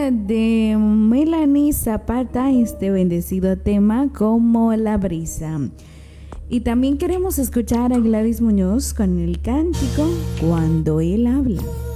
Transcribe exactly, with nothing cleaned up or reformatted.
de Melanie Zapata, este bendecido tema Como la brisa. Y también queremos escuchar a Gladys Muñoz con el cántico Cuando él habla.